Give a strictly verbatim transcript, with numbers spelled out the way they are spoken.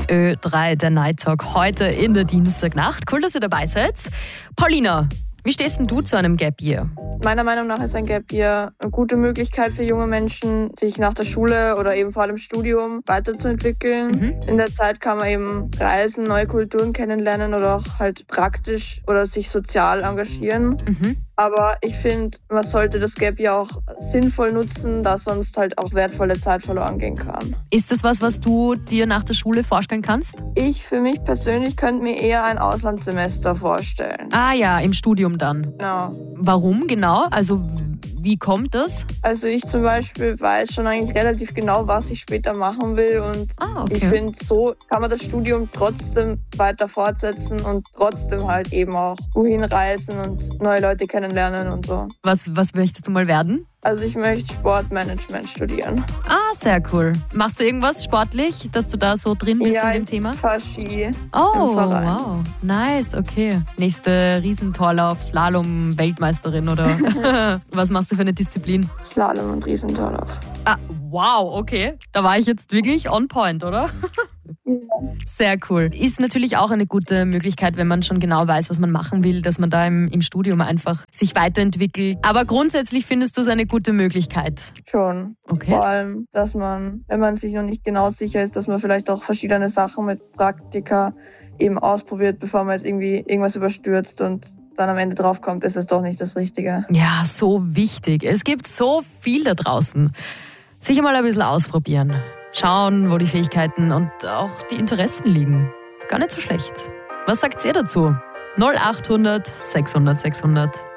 Ö drei, der Night Talk, heute in der Dienstagnacht. Cool, dass ihr dabei seid. Paulina, wie stehst denn du zu einem Gap Year? Meiner Meinung nach ist ein Gap Year eine gute Möglichkeit für junge Menschen, sich nach der Schule oder eben vor allem Studium weiterzuentwickeln. Mhm. In der Zeit kann man eben reisen, neue Kulturen kennenlernen oder auch halt praktisch oder sich sozial engagieren. Mhm. Aber ich finde, man sollte das Gap Year auch sinnvoll nutzen, da sonst halt auch wertvolle Zeit verloren gehen kann. Ist das was, was du dir nach der Schule vorstellen kannst? Ich für mich persönlich könnte mir eher ein Auslandssemester vorstellen. Ah ja, im Studium dann. Genau. Warum genau? Also wie kommt das? Also ich zum Beispiel weiß schon eigentlich relativ genau, was ich später machen will und ah, okay. Ich finde, so kann man das Studium trotzdem weiter fortsetzen und trotzdem halt eben auch wohin reisen und neue Leute kennenlernen und so. Was, was möchtest du mal werden? Also ich möchte Sportmanagement studieren. Ah, sehr cool. Machst du irgendwas sportlich, dass du da so drin bist ja, in dem Thema? Ich fahre Ski. Oh, wow. Nice, okay. Nächste Riesentorlauf, Slalom, Weltmeisterin oder was machst du für eine Disziplin? Slalom und Riesentorlauf. Ah, wow, okay. Da war ich jetzt wirklich on point, oder? Ja. Sehr cool. Ist natürlich auch eine gute Möglichkeit, wenn man schon genau weiß, was man machen will, dass man da im, im Studium einfach sich weiterentwickelt. Aber grundsätzlich findest du es eine gute Möglichkeit? Schon. Okay. Vor allem, dass man, wenn man sich noch nicht genau sicher ist, dass man vielleicht auch verschiedene Sachen mit Praktika eben ausprobiert, bevor man jetzt irgendwie irgendwas überstürzt und dann am Ende draufkommt, ist es doch nicht das Richtige. Ja, so wichtig. Es gibt so viel da draußen. Sicher mal ein bisschen ausprobieren. Schauen, wo die Fähigkeiten und auch die Interessen liegen. Gar nicht so schlecht. Was sagt ihr dazu? null acht hundert sechshundert sechshundert